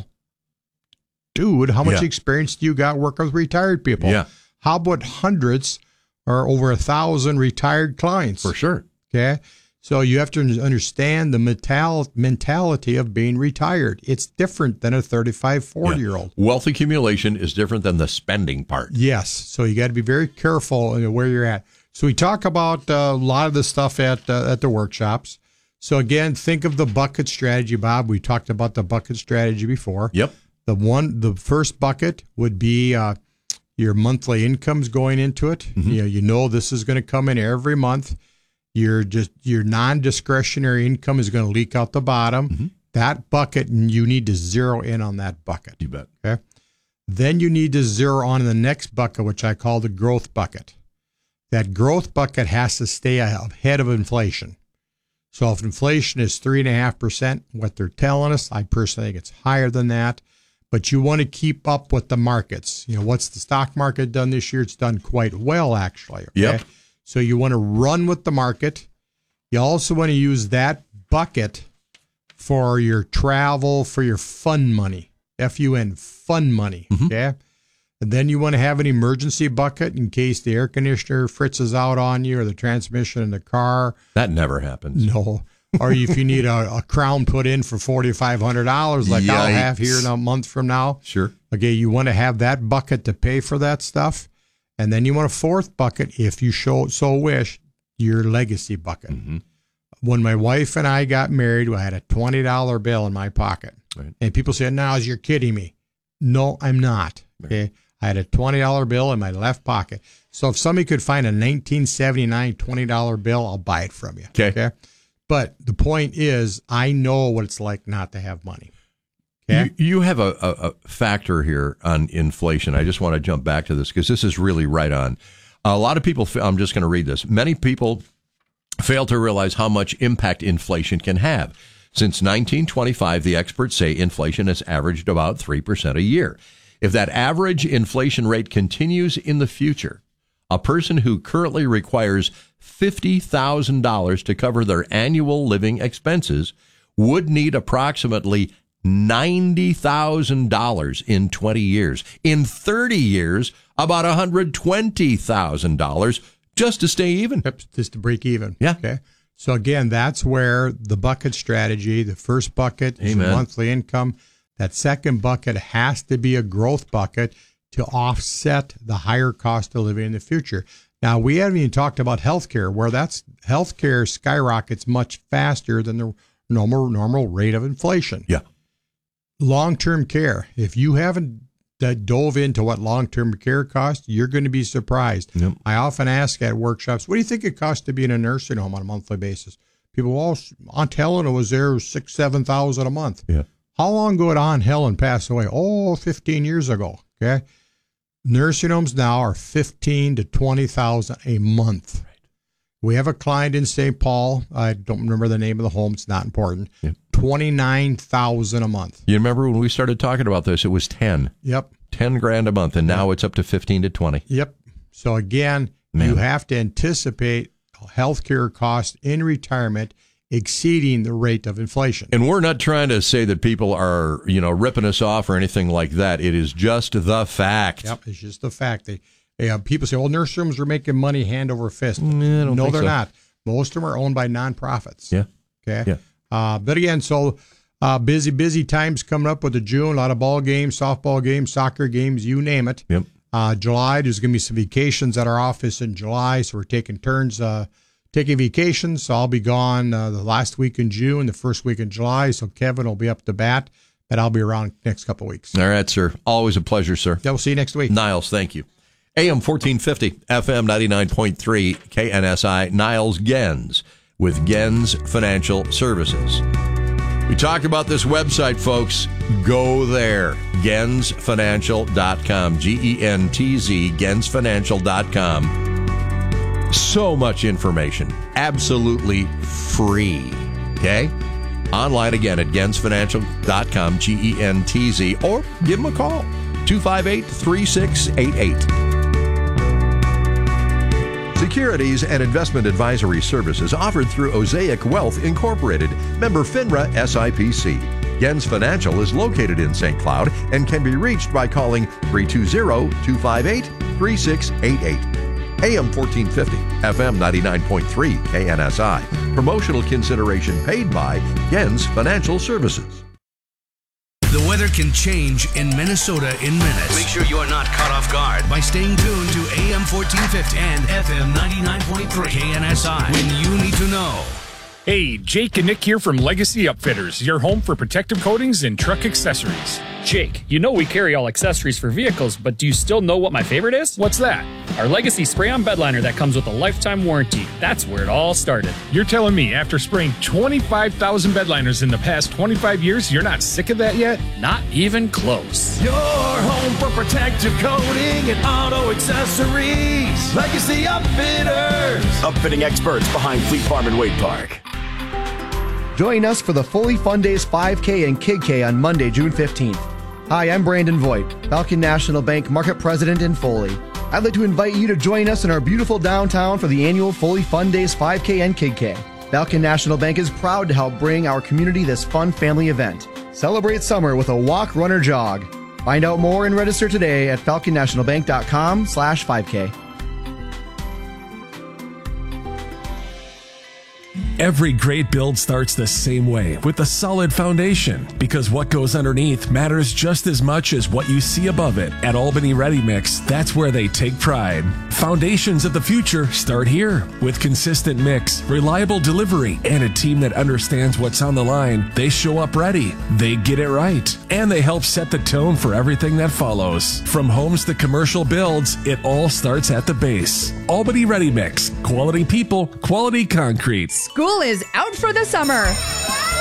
Dude, how much yeah. experience do you got working with retired people? Yeah. How about hundreds or over a thousand retired clients? For sure. Okay. So you have to understand the mental, mentality of being retired. It's different than a thirty-five, forty-year-old. Yeah. Wealth accumulation is different than the spending part. Yes. So you got to be very careful where you're at. So we talk about uh, a lot of the stuff at uh, at the workshops. So again, think of the bucket strategy, Bob. We talked about the bucket strategy before. Yep. The one, the first bucket would be uh, your monthly incomes going into it. Mm-hmm. You know, you know this is going to come in every month. Your just your non-discretionary income is going to leak out the bottom. Mm-hmm. That bucket, and you need to zero in on that bucket. You bet. Okay. Then you need to zero on the next bucket, which I call the growth bucket. That growth bucket has to stay ahead of inflation. So if inflation is three and a half percent, what they're telling us, I personally think it's higher than that. But you want to keep up with the markets. You know, what's the stock market done this year? It's done quite well, actually. Okay? Yep. So you want to run with the market. You also want to use that bucket for your travel, for your fun money, F U N, fun money, mm-hmm. okay? And then you want to have an emergency bucket in case the air conditioner fritzes out on you or the transmission in the car. That never happens. No. Or if you need a, a crown put in for four thousand five hundred dollars like Yikes. I'll have here in a month from now. Sure. Okay, you want to have that bucket to pay for that stuff. And then you want a fourth bucket, if you show, so wish, your legacy bucket. Mm-hmm. When my wife and I got married, I had a twenty dollar bill in my pocket. Right. And people say, now, you're kidding me. No, I'm not. Right. Okay. I had a twenty dollar bill in my left pocket. So if somebody could find a nineteen seventy-nine twenty dollar bill, I'll buy it from you. Okay. Okay. But the point is, I know what it's like not to have money. Okay. You, you have a, a, a factor here on inflation. I just want to jump back to this because this is really right on. A lot of people, I'm just going to read this. Many people fail to realize how much impact inflation can have. Since nineteen twenty-five, the experts say inflation has averaged about three percent a year. If that average inflation rate continues in the future, a person who currently requires fifty thousand dollars to cover their annual living expenses would need approximately ninety thousand dollars in twenty years. In thirty years, about one hundred twenty thousand dollars just to stay even. Yep, just to break even. Yeah. Okay. So again, that's where the bucket strategy, the first bucket is Amen. monthly income. That second bucket has to be a growth bucket to offset the higher cost of living in the future. Now, we haven't even talked about healthcare, where that's healthcare skyrockets much faster than the normal normal rate of inflation. Yeah. Long-term care. If you haven't uh, dove into what long-term care costs, you're going to be surprised. Yep. I often ask at workshops, what do you think it costs to be in a nursing home on a monthly basis? People, well, Aunt Helena was there six, seven thousand a month. Yeah. How long ago did Aunt Helen pass away? Oh, fifteen years ago. Okay. Nursing homes now are fifteen to twenty thousand a month. Right. We have a client in Saint Paul. I don't remember the name of the home. It's not important. Yep. Twenty-nine thousand a month. You remember when we started talking about this? It was ten. Yep. Ten grand a month, and now it's up to fifteen to twenty. Yep. So again, Man. you have to anticipate healthcare costs in retirement exceeding the rate of inflation. And we're not trying to say that people are, you know, ripping us off or anything like that. It is just the fact. Yep, it's just the fact. They, they have people say, "Well, nursery homes are making money hand over fist." Mm, I don't no, think they're so. not. Most of them are owned by nonprofits. Yeah. Okay. Yeah. Uh, but again, so uh, busy, busy times coming up with the June. A lot of ball games, softball games, soccer games, you name it. Yep. Uh, July, there's going to be some vacations at our office in July, so we're taking turns uh, taking vacations. So I'll be gone uh, the last week in June, the first week in July. So Kevin will be up to bat, but I'll be around next couple of weeks. All right, sir. Always a pleasure, sir. Yeah, we'll see you next week. Niles, thank you. A M fourteen fifty, F M ninety-nine point three, K N S I, Niles Gens with Gens Financial Services. We talked about this website, folks. Go there, gens financial dot com, G E N T Z, gens financial dot com. So much information, absolutely free, okay? Online again at gens financial dot com, G E N T Z, or give them a call, two five eight, three six eight eight. Securities and investment advisory services offered through Osaic Wealth Incorporated, member FINRA S I P C. Gens Financial is located in Saint Cloud and can be reached by calling three two zero, two five eight, three six eight eight. A M fourteen fifty, F M ninety-nine point three, K N S I. Promotional consideration paid by Gens Financial Services. The weather can change in Minnesota in minutes. Make sure you are not caught off guard by staying tuned to A M fourteen fifty and F M ninety-nine point three K N S I when you need to know. Hey, Jake and Nick here from Legacy Upfitters, your home for protective coatings and truck accessories. Jake, you know we carry all accessories for vehicles, but do you still know what my favorite is? What's that? Our Legacy spray-on bed liner that comes with a lifetime warranty. That's where it all started. You're telling me after spraying twenty-five thousand bed liners in the past twenty-five years, you're not sick of that yet? Not even close. Your home for protective coating and auto accessories. Legacy Upfitters. Upfitting experts behind Fleet Farm and Wade Park. Join us for the Fully Fun Days five K and Kid K on Monday, June fifteenth. Hi, I'm Brandon Voigt, Falcon National Bank Market President in Foley. I'd like to invite you to join us in our beautiful downtown for the annual Fully Fun Days five K and Kid K. Falcon National Bank is proud to help bring our community this fun family event. Celebrate summer with a walk, run, or jog. Find out more and register today at falcon national bank dot com slash five K. Every great build starts the same way, with a solid foundation, because what goes underneath matters just as much as what you see above it. At Albany Ready Mix, that's where they take pride. Foundations of the future start here. With consistent mix, reliable delivery, and a team that understands what's on the line, they show up ready, they get it right, and they help set the tone for everything that follows. From homes to commercial builds, it all starts at the base. Albany Ready Mix, quality people, quality concrete. School is out for the summer.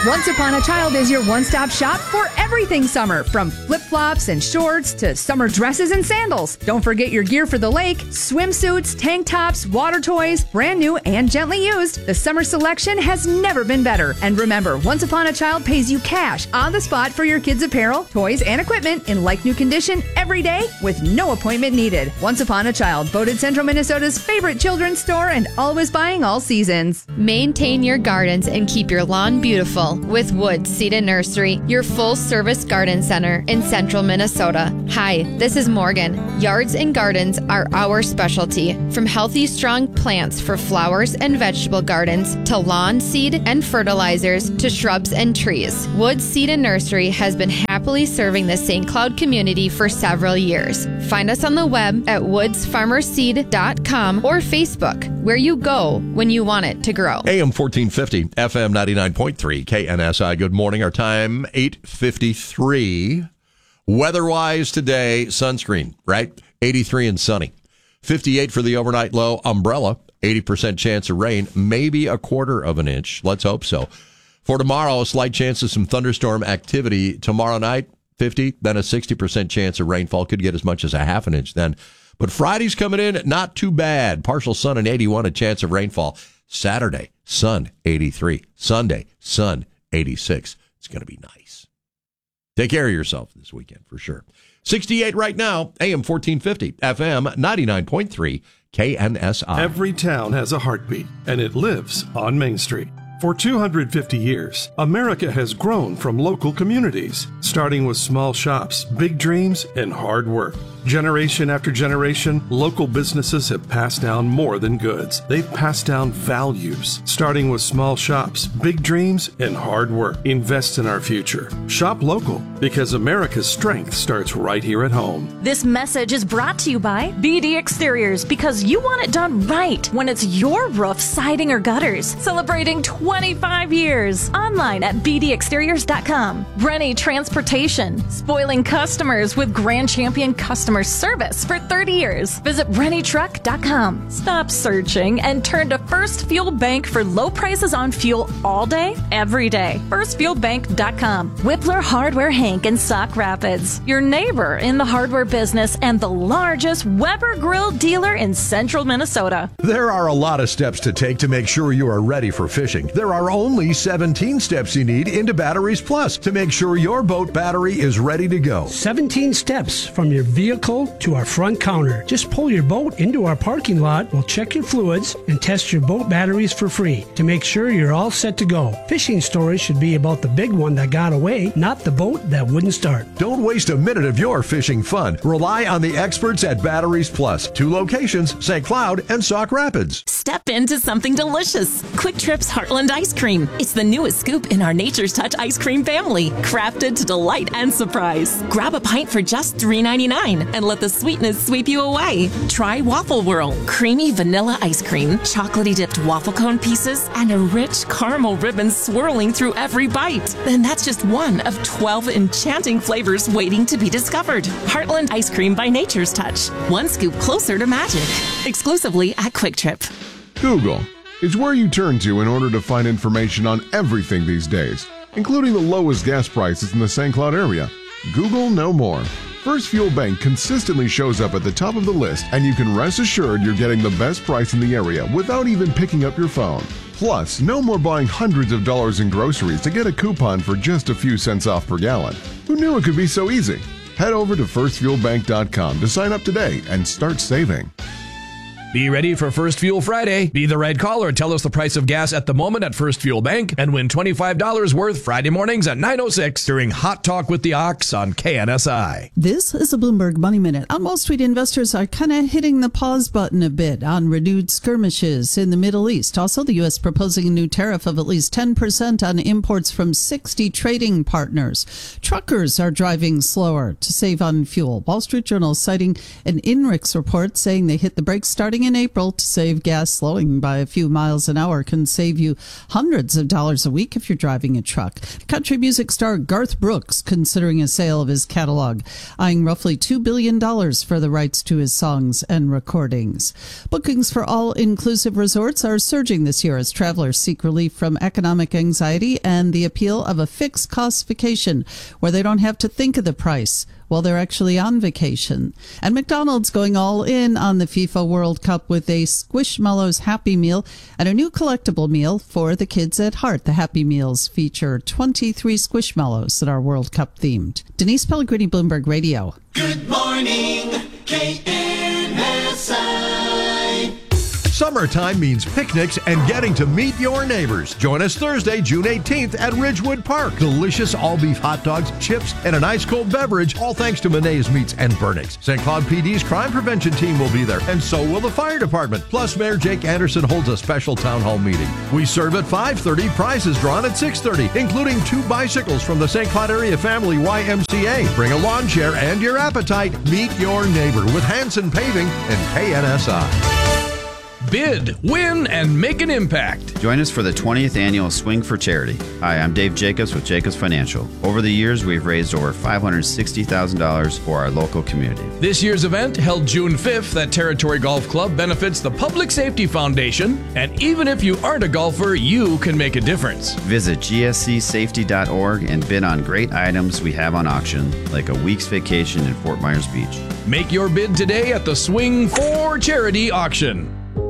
Once Upon a Child is your one-stop shop for everything summer, from flip-flops and shorts to summer dresses and sandals. Don't forget your gear for the lake, swimsuits, tank tops, water toys, brand new and gently used. The summer selection has never been better. And remember, Once Upon a Child pays you cash on the spot for your kids' apparel, toys, and equipment in like-new condition every day with no appointment needed. Once Upon a Child, voted Central Minnesota's favorite children's store and always buying all seasons. Maintain your gardens and keep your lawn beautiful with Woods Seed and Nursery, your full-service garden center in Central Minnesota. Hi, this is Morgan. Yards and gardens are our specialty. From healthy, strong plants for flowers and vegetable gardens to lawn seed and fertilizers to shrubs and trees, Woods Seed and Nursery has been happily serving the Saint Cloud community for several years. Find us on the web at woods farmer seed dot com or Facebook, where you go when you want it to grow. A M fourteen fifty, F M ninety-nine point three, K N S I. Good morning. Our time, eight fifty-three. Weather-wise today, sunscreen, right? eighty-three and sunny. fifty-eight for the overnight low. Umbrella, eighty percent chance of rain, maybe a quarter of an inch. Let's hope so. For tomorrow, a slight chance of some thunderstorm activity. Tomorrow night, fifty, then a sixty percent chance of rainfall. Could get as much as a half an inch then. But Friday's coming in, not too bad. Partial sun and eighty-one, a chance of rainfall. Saturday, sun, eighty-three. Sunday, sun, eighty-six. It's going to be nice. Take care of yourself this weekend for sure. sixty-eight right now, A M fourteen fifty, F M ninety-nine point three, K N S I. Every town has a heartbeat, and it lives on Main Street. For two hundred fifty years, America has grown from local communities, starting with small shops, big dreams, and hard work. Generation after generation, local businesses have passed down more than goods. They've passed down values, starting with small shops, big dreams, and hard work. Invest in our future. Shop local, because America's strength starts right here at home. This message is brought to you by B D Exteriors, because you want it done right when it's your roof, siding, or gutters. Celebrating twenty-five years. Online at b d exteriors dot com. Rennie Transportation, spoiling customers with Grand Champion Customer Service for thirty years. Visit rennie truck dot com. Stop searching and turn to First Fuel Bank for low prices on fuel all day, every day. first fuel bank dot com. Whippler Hardware Hank in Sauk Rapids, your neighbor in the hardware business and the largest Weber Grill dealer in Central Minnesota. There are a lot of steps to take to make sure you are ready for fishing. There are only seventeen steps you need into Batteries Plus to make sure your boat battery is ready to go. seventeen steps from your vehicle to our front counter. Just pull your boat into our parking lot, we'll check your fluids, and test your boat batteries for free to make sure you're all set to go. Fishing stories should be about the big one that got away, not the boat that wouldn't start. Don't waste a minute of your fishing fun. Rely on the experts at Batteries Plus. Two locations, Saint Cloud and Sauk Rapids. Step into something delicious. Quick Trip's Heartland Ice Cream. It's the newest scoop in our Nature's Touch ice cream family, crafted to delight and surprise. Grab a pint for just three ninety-nine and let the sweetness sweep you away. Try Waffle Whirl, creamy vanilla ice cream, chocolatey dipped waffle cone pieces, and a rich caramel ribbon swirling through every bite. Then that's just one of twelve enchanting flavors waiting to be discovered. Heartland Ice Cream by Nature's Touch. One scoop closer to magic. Exclusively at Quick Trip. Google is where you turn to in order to find information on everything these days, including the lowest gas prices in the Saint Cloud area. Google no more. First Fuel Bank consistently shows up at the top of the list, and you can rest assured you're getting the best price in the area without even picking up your phone. Plus, no more buying hundreds of dollars in groceries to get a coupon for just a few cents off per gallon. Who knew it could be so easy? Head over to first fuel bank dot com to sign up today and start saving. Be ready for First Fuel Friday. Be the right caller. Tell us the price of gas at the moment at First Fuel Bank and win twenty-five dollars worth Friday mornings at nine oh six during Hot Talk with the Ox on K N S I. This is a Bloomberg Money Minute. On Wall Street, investors are kind of hitting the pause button a bit on renewed skirmishes in the Middle East. Also, the U S proposing a new tariff of at least ten percent on imports from sixty trading partners. Truckers are driving slower to save on fuel. Wall Street Journal citing an INRIX report saying they hit the brakes starting in April to save gas. Slowing by a few miles an hour can save you hundreds of dollars a week if you're driving a truck. Country music star Garth Brooks considering a sale of his catalog, eyeing roughly two billion dollars for the rights to his songs and recordings. Bookings for all-inclusive resorts are surging this year as travelers seek relief from economic anxiety and the appeal of a fixed cost vacation where they don't have to think of the price while they're actually on vacation. And McDonald's going all in on the FIFA World Cup with a Squishmallows Happy Meal and a new collectible meal for the kids at heart. The Happy Meals feature twenty-three Squishmallows that are World Cup themed. Denise Pellegrini, Bloomberg Radio. Good morning, K N S I. Summertime means picnics and getting to meet your neighbors. Join us Thursday, June eighteenth at Ridgewood Park. Delicious all-beef hot dogs, chips, and an ice-cold beverage, all thanks to Monet's Meats and Burnix. Saint Cloud P D's crime prevention team will be there, and so will the fire department. Plus, Mayor Jake Anderson holds a special town hall meeting. We serve at five thirty, prizes drawn at six thirty, including two bicycles from the Saint Cloud Area Family Y M C A. Bring a lawn chair and your appetite. Meet your neighbor with Hanson Paving and K N S I. Bid, win, and make an impact. Join us for the twentieth annual Swing for Charity. Hi, I'm Dave Jacobs with Jacobs Financial. Over the years, we've raised over five hundred sixty thousand dollars for our local community. This year's event, held June fifth at Territory Golf Club, benefits the Public Safety Foundation, and even if you aren't a golfer, you can make a difference. Visit G S C safety dot org and bid on great items we have on auction, like a week's vacation in Fort Myers Beach. Make your bid today at the Swing for Charity auction.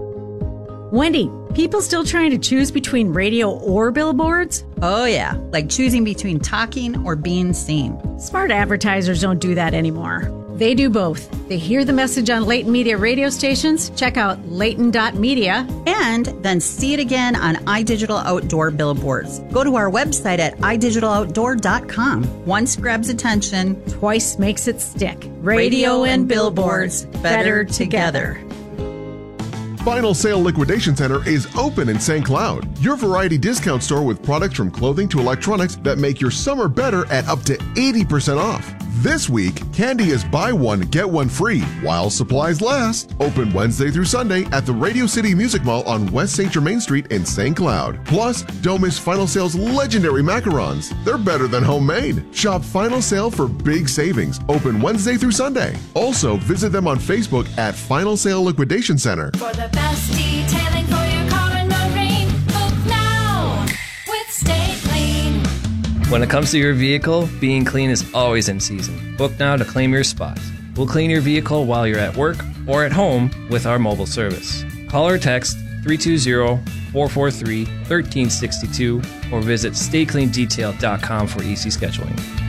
Wendy, people still trying to choose between radio or billboards? Oh yeah, like choosing between talking or being seen. Smart advertisers don't do that anymore. They do both. They hear the message on Leighton Media radio stations, check out leighton dot media, and then see it again on iDigital Outdoor billboards. Go to our website at i digital outdoor dot com. Once grabs attention, twice makes it stick. Radio and billboards, better together. Final Sale Liquidation Center is open in Saint Cloud. Your variety discount store with products from clothing to electronics that make your summer better at up to eighty percent off. This week, candy is buy one, get one free while supplies last. Open Wednesday through Sunday at the Radio City Music Mall on West Saint Germain Street in Saint Cloud. Plus, don't miss Final Sale's legendary macarons. They're better than homemade. Shop Final Sale for big savings. Open Wednesday through Sunday. Also, visit them on Facebook at Final Sale Liquidation Center. For the best detailing for your car and marine, book now with Stay Clean. When it comes to your vehicle, being clean is always in season. Book now to claim your spot. We'll clean your vehicle while you're at work or at home with our mobile service. Call or text three two zero, four four three, one three six two or visit stay clean detail dot com for easy scheduling.